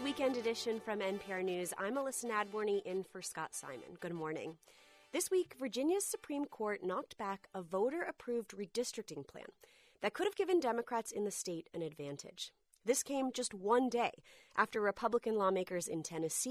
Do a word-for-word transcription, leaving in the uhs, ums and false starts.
Weekend Edition from N P R News. I'm Alyssa Nadworny in for Scott Simon. Good morning. This week, Virginia's Supreme Court knocked back a voter-approved redistricting plan that could have given Democrats in the state an advantage. This came just one day after Republican lawmakers in Tennessee